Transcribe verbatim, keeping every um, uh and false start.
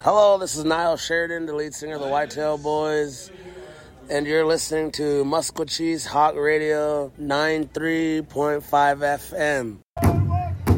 Hello, this is Niall Sheridan, the lead singer of the Whitetail Boys, and you're listening to Musquecheese Hawk Radio ninety-three point five F M.